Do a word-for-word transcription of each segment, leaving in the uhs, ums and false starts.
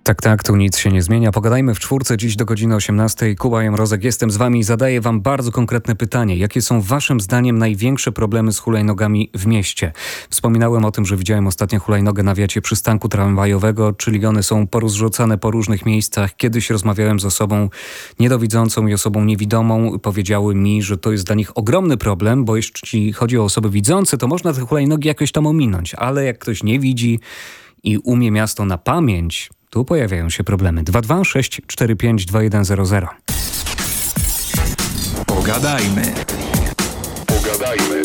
Tak, tak, tu nic się nie zmienia. Pogadajmy w czwórce dziś do godziny osiemnastej. Kuba Jamrozek, jestem z wami i zadaję wam bardzo konkretne pytanie. Jakie są waszym zdaniem największe problemy z hulajnogami w mieście? Wspominałem o tym, że widziałem ostatnio hulajnogę na wiacie przystanku tramwajowego, czyli one są porozrzucane po różnych miejscach. Kiedyś rozmawiałem z osobą niedowidzącą i osobą niewidomą. Powiedziały mi, że to jest dla nich ogromny problem, bo jeśli chodzi o osoby widzące, to można te hulajnogi jakoś tam ominąć, ale jak ktoś nie widzi i umie miasto na pamięć, tu pojawiają się problemy. dwa dwa sześć cztery pięć dwa jeden zero zero. Pogadajmy. Pogadajmy.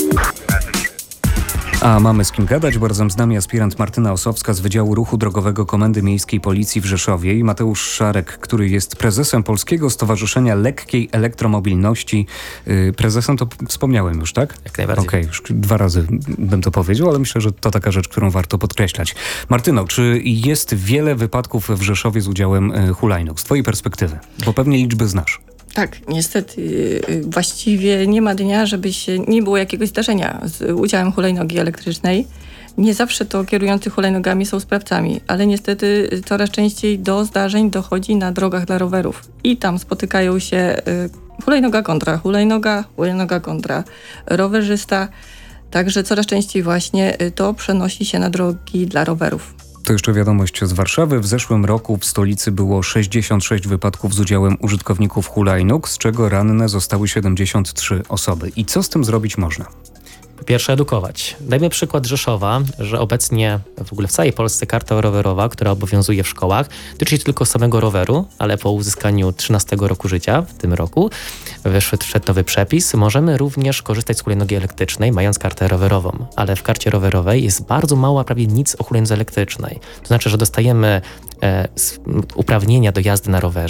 A mamy z kim gadać, bo razem z nami aspirant Martyna Osowska z Wydziału Ruchu Drogowego Komendy Miejskiej Policji w Rzeszowie i Mateusz Szarek, który jest prezesem Polskiego Stowarzyszenia Lekkiej Elektromobilności. Yy, prezesem to wspomniałem już, tak? Jak najbardziej. Okej, już dwa razy bym to powiedział, ale myślę, że to taka rzecz, którą warto podkreślać. Martyno, czy jest wiele wypadków w Rzeszowie z udziałem yy, hulajnóg? Z twojej perspektywy, bo pewnie liczby znasz. Tak, niestety właściwie nie ma dnia, żeby się nie było jakiegoś zdarzenia z udziałem hulajnogi elektrycznej. Nie zawsze to kierujący hulajnogami są sprawcami, ale niestety coraz częściej do zdarzeń dochodzi na drogach dla rowerów. I tam spotykają się hulajnoga kontra hulajnoga, hulajnoga kontra rowerzysta. Także coraz częściej właśnie to przenosi się na drogi dla rowerów. To jeszcze wiadomość z Warszawy. W zeszłym roku w stolicy było sześćdziesiąt sześć wypadków z udziałem użytkowników hulajnóg, z czego ranne zostały siedemdziesiąt trzy osoby. I co z tym zrobić można? Po pierwsze edukować. Dajmy przykład Rzeszowa, że obecnie w ogóle w całej Polsce karta rowerowa, która obowiązuje w szkołach, dotyczy tylko samego roweru, ale po uzyskaniu trzynastego roku życia w tym roku wyszedł nowy przepis. Możemy również korzystać z hulajnogi elektrycznej, mając kartę rowerową, ale w karcie rowerowej jest bardzo mało, prawie nic o hulajnodze elektrycznej. To znaczy, że dostajemy e, uprawnienia do jazdy na rowerze,